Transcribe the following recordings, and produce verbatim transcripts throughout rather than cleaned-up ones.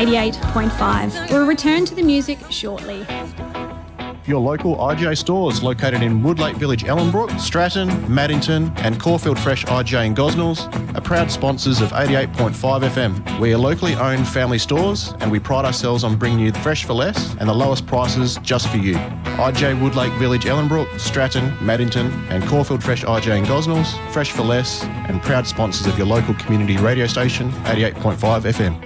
eighty-eight point five. We'll return to the music shortly. Your local I G A stores located in Woodlake Village, Ellenbrook, Stratton, Maddington and Caulfield Fresh I G A in Gosnells are proud sponsors of eighty-eight point five F M. We are locally owned family stores and we pride ourselves on bringing you fresh for less and the lowest prices just for you. I G A Woodlake Village, Ellenbrook, Stratton, Maddington and Caulfield Fresh I G A in Gosnells, fresh for less and proud sponsors of your local community radio station, eighty-eight point five F M.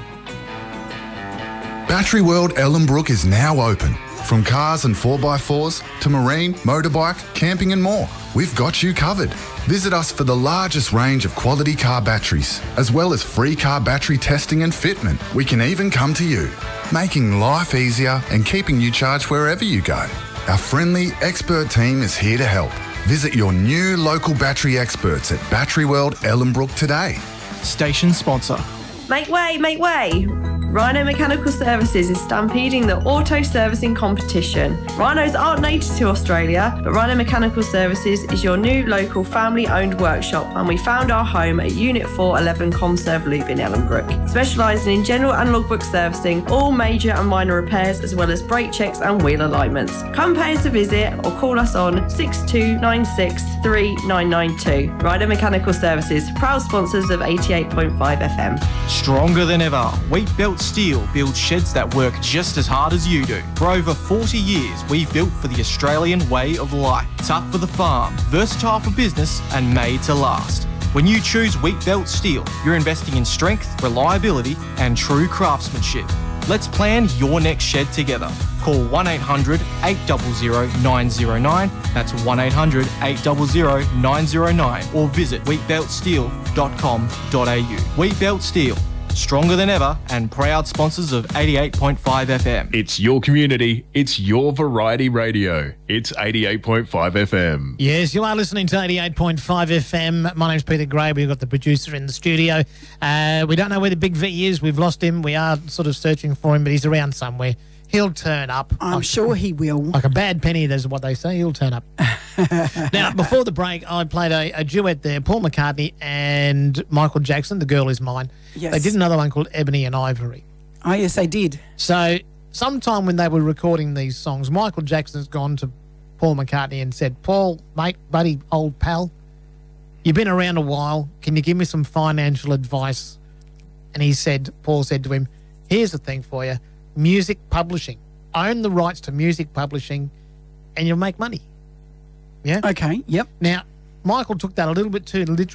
Battery World Ellenbrook is now open. From cars and four by fours to marine, motorbike, camping and more, we've got you covered. Visit us for the largest range of quality car batteries, as well as free car battery testing and fitment. We can even come to you, making life easier and keeping you charged wherever you go. Our friendly, expert team is here to help. Visit your new local battery experts at Battery World Ellenbrook today. Station sponsor. Make way, make way. Rhino Mechanical Services is stampeding the auto servicing competition. Rhinos aren't native to Australia, but Rhino Mechanical Services is your new local family-owned workshop, and we found our home at Unit four eleven Conserve Loop in Ellenbrook, specialising in general and logbook servicing, all major and minor repairs, as well as brake checks and wheel alignments. Come pay us a visit or call us on six two nine six, three nine nine two. Rhino Mechanical Services, proud sponsors of eighty-eight point five F M. Stronger than ever, Wheat Belt Steel builds sheds that work just as hard as you do. For over forty years, we've built for the Australian way of life. Tough for the farm, versatile for business, and made to last. When you choose Wheat Belt Steel, you're investing in strength, reliability, and true craftsmanship. Let's plan your next shed together. Call one eight hundred, eight hundred, nine oh nine, that's one eight hundred, eight hundred, nine oh nine, or visit wheat belt steel dot com dot a u. Wheat Belt Steel, stronger than ever and proud sponsors of eighty-eight point five F M. It's your community, it's your variety radio. It's eighty-eight point five F M. Yes, you are listening to eighty-eight point five F M. My name's Peter Gray. We've got the producer in the studio. Uh, we don't know where the big V is. We've lost him. We are sort of searching for him, but he's around somewhere. He'll turn up. I'm like, sure he will. Like a bad penny, that's what they say. He'll turn up. Now, before the break, I played a, a duet there, Paul McCartney and Michael Jackson, The Girl Is Mine. Yes. They did another one called Ebony and Ivory. Oh, yes, they did. So sometime when they were recording these songs, Michael Jackson's gone to Paul McCartney and said, Paul, mate, buddy, old pal, you've been around a while. Can you give me some financial advice? And he said, Paul said to him, here's the thing for you. Music publishing. Own the rights to music publishing and you'll make money. Yeah? Okay, yep. Now, Michael took that a little bit too literally.